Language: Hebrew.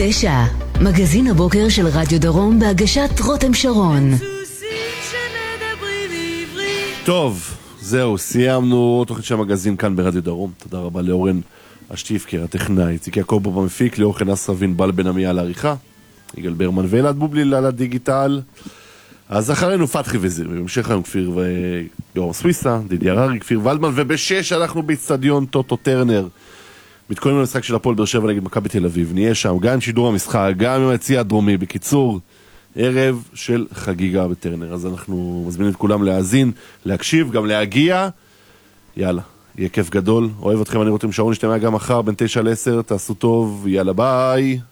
9, מגזין הבוקר של רדיו דרום בהגשת רותם שרון. טוב, זהו, סיימנו תוכנית של המגזין כאן ברדיו דרום. תודה רבה לאורן השטיפקר, הטכנאי, איציק יעקב במפיק, ליאור חנס רבין, בל בן עמי על העריכה, יגאל ברמן ואלעד בובליל על הדיגיטל. אז אחרינו פתחי וזיר, ובמשך היום כפיר ויורם סוויסה, דידי הררי, כפיר ולדמן, ובשש אנחנו באצטדיון טוטו טרנר. מתכוננים למשחק של הפועל באר שבע נגד מכבי תל אביב. נהיה שם גם עם שידור המשחק, גם עם היציע הדרומי. בקיצור, ערב של חגיגה בטרנר. אז אנחנו מזמינים את כולם להאזין, להקשיב, גם להגיע. יאללה, יהיה כיף גדול. אוהב אתכם, אני רותם שרון, נשתמע גם מחר בין 9 ל-10. תעשו טוב, יאללה ביי.